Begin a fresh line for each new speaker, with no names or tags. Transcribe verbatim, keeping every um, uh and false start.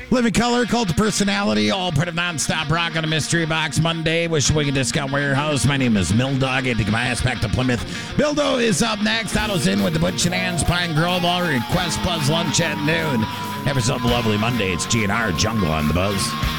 Living Color, Cult of Personality, all part of Non-Stop Rock on a Mystery Box Monday. Wishing Discount Warehouse. My name is Mill Dog. I take my ass back to Plymouth. Bildo is up next. Otto's in with the Butch and Ann's Pine Grove. All request Buzz lunch at noon. Have yourself a lovely Monday. It's G N R Jungle on the Buzz.